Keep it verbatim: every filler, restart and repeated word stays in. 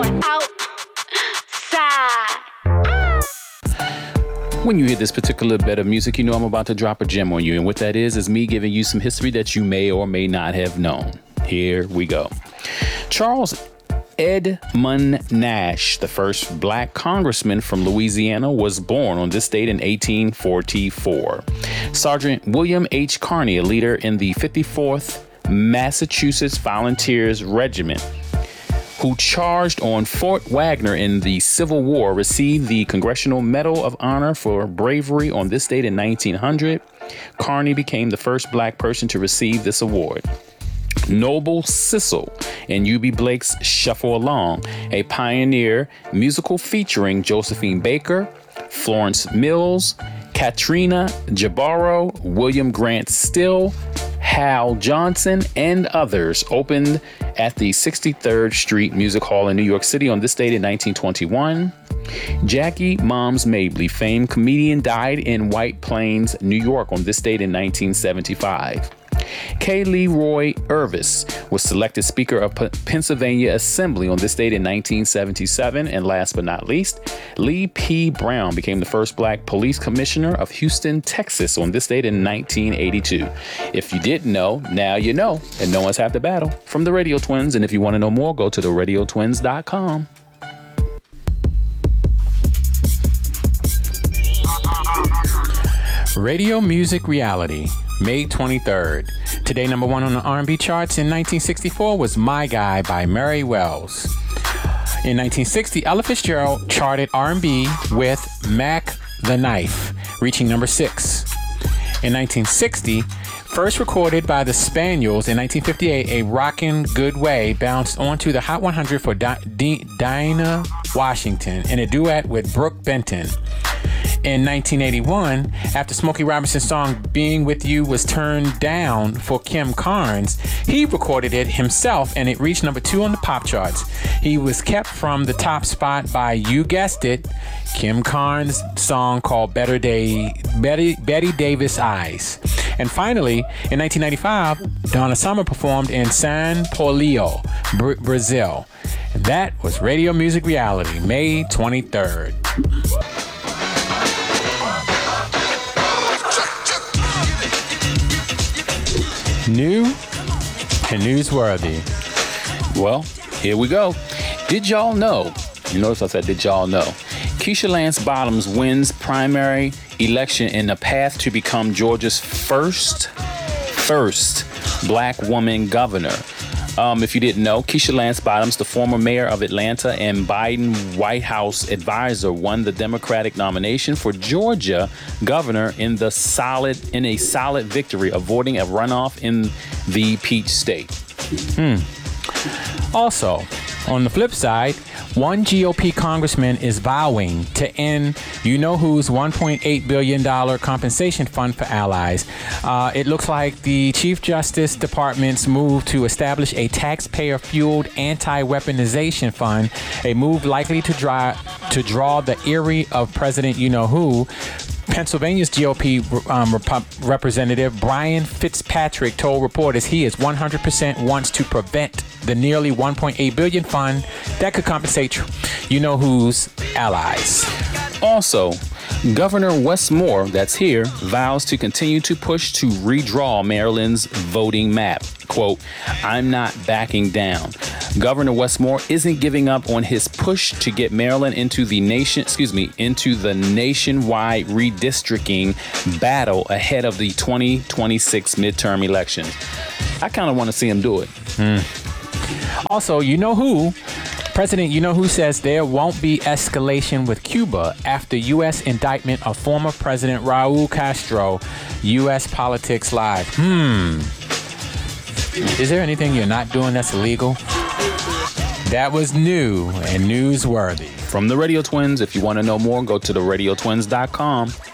going outside. When you hear this particular bit of music, you know I'm about to drop a gem on you. And what that is, is me giving you some history that you may or may not have known. Here we go. Charles Edmund Nash, the first black congressman from Louisiana, was born on this date in eighteen forty-four. Sergeant William H. Carney, a leader in the fifty-fourth Massachusetts Volunteers Regiment, who charged on Fort Wagner in the Civil War, received the Congressional Medal of Honor for bravery on this date in nineteen hundred. Carney became the first black person to receive this award. Noble Sissle in U B Blake's Shuffle Along, a pioneer musical featuring Josephine Baker, Florence Mills, Katrina Jabaro, William Grant Still, Hal Johnson, and others, opened at the sixty-third Street Music Hall in New York City on this date in nineteen twenty-one. Jackie Moms Mabley, famed comedian, died in White Plains, New York on this date in nineteen seventy-five. K. Leroy Irvis was selected Speaker of P- Pennsylvania Assembly on this date in nineteen seventy-seven. And last but not least, Lee P. Brown became the first black police commissioner of Houston, Texas on this date in nineteen eighty-two. If you didn't know, now you know, and no one's half the battle. From the Radio Twins, and if you want to know more, go to the radio twins dot com. Radio Music Reality, May twenty-third. Today, number one on the R and B charts in nineteen sixty-four was My Guy by Mary Wells. In nineteen sixty, Ella Fitzgerald charted R and B with Mac the Knife, reaching number six. In nineteen sixty, first recorded by the Spaniels in nineteen fifty-eight, A Rockin' Good Way bounced onto the Hot one hundred for Di- Di- Dinah Washington in a duet with Brooke Benton. In nineteen eighty-one, after Smokey Robinson's song Being With You was turned down for Kim Carnes, he recorded it himself and it reached number two on the pop charts. He was kept from the top spot by, you guessed it, Kim Carnes' song called Better Day, Betty, Betty Davis Eyes. And finally, in nineteen ninety-five, Donna Summer performed in São Paulo, Br- Brazil. And that was Radio Music Reality, May twenty-third. New and newsworthy. Well, here we go. Did y'all know? You notice I said, did y'all know? Keisha Lance Bottoms wins primary election in the path to become Georgia's first, first black woman governor. Um, if you didn't know, Keisha Lance Bottoms, the former mayor of Atlanta and Biden White House advisor, won the Democratic nomination for Georgia governor in the solid in a solid victory, avoiding a runoff in the Peach State. Hmm. Also, on the flip side, one G O P congressman is vowing to end you-know-who's one point eight billion dollars compensation fund for allies. Uh, it looks like the Chief Justice Department's move to establish a taxpayer-fueled anti-weaponization fund, a move likely to draw, to draw the ire of President You-Know-Who. Pennsylvania's G O P um, rep- representative Brian Fitzpatrick told reporters he is one hundred percent wants to prevent the nearly one point eight billion dollars fund that could compensate you-know-who's allies. Also, Governor Wes Moore, that's here, vows to continue to push to redraw Maryland's voting map. Quote, I'm not backing down. Governor Wes Moore isn't giving up on his push to get Maryland into the nation, excuse me, into the nationwide redistricting battle ahead of the twenty twenty-six midterm elections. I kind of want to see him do it. Mm. Also, you know who? President You-Know-Who says there won't be escalation with Cuba after U S indictment of former President Raul Castro. U S Politics Live. Hmm. Is there anything you're not doing that's illegal? That was new and newsworthy. From the Radio Twins, if you want to know more, go to the radio twins dot com.